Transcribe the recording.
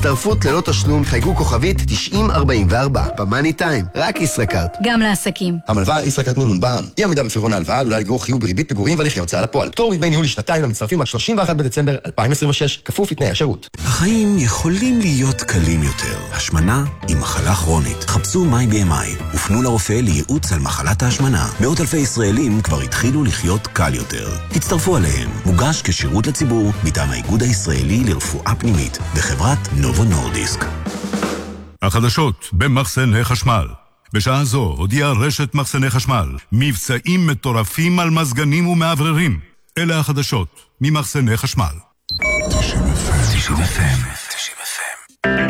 הצטרפות ללא תשלום, חייגו כוכבית 9044. במאני טיים, רק ישראכרט. גם לעסקים. המלווה ישראכרט מימון בע"מ. אי עמידה בפירעון ההלוואה עלולה לגרור חיוב בריבית פיגורים והליכי הוצאה לפועל. פטור מדמי ניהול לשנתיים למצטרפים עד 31 בדצמבר 2026, כפוף לתנאי השירות. החיים יכולים להיות קלים יותר. השמנה היא מחלה כרונית. חפשו MyBMI ופנו לרופא לייעוץ על מחלת ההשמנה. מאות אלפי ישראלים כבר התחילו לחיות קל יותר. הצטרפו עליהם. מוגש כשירות לציבור מטעם האיגוד הישראלי לרפואה פנימית וחברת נובו נורדיסק. החדשות במחסני חשמל. בשעה זו הודיעה רשת מחסני חשמל מבצעים מטורפים על מזגנים ומעבררים. אלה החדשות ממחסני חשמל. 90 FM